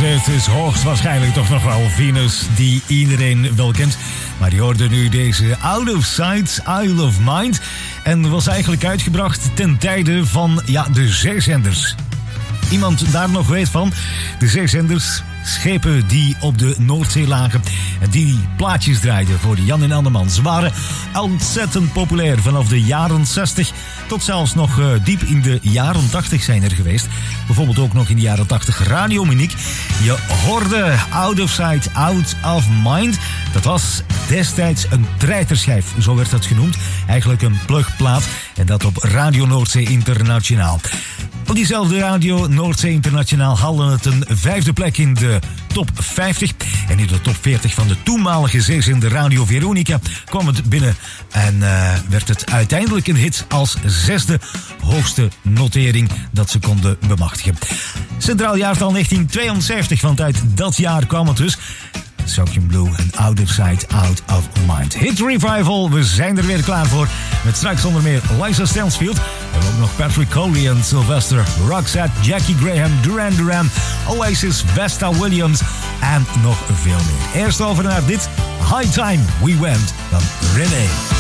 Het is hoogstwaarschijnlijk toch nog wel Venus die iedereen wel kent. Maar je hoorde nu deze Out of Sight, Isle of Mind. En was eigenlijk uitgebracht ten tijde van de zeezenders. Iemand daar nog weet van? De zeezenders, schepen die op de Noordzee lagen en die plaatjes draaiden voor Jan en Anneman. Ze waren ontzettend populair vanaf de jaren 60 tot zelfs nog diep in de jaren 80 zijn er geweest. Bijvoorbeeld ook nog in de jaren 80 Radio Monique. Je hoorde Out of Sight, Out of Mind. Dat was destijds een treiterschijf, zo werd dat genoemd. Eigenlijk een plugplaat en dat op Radio Noordzee Internationaal. Op diezelfde Radio Noordzee Internationaal haalde het een 5e plek in de top 50. En in de top 40 van de toenmalige zeezender Radio Veronica kwam het binnen. En werd het uiteindelijk een hit als 6e hoogste notering dat ze konden bemachtigen. Centraal jaartal 1972, want uit dat jaar kwam het dus. Sogdian Blue en Out of Sight, Out of Mind. Hit Revival, we zijn er weer klaar voor. Met straks onder meer Liza Stansfield. En ook nog Patrick Coley en Sylvester, Roxette, Jackie Graham, Duran Duran, Oasis, Vesta Williams en nog veel meer. Eerst over naar dit High Time We Went van René.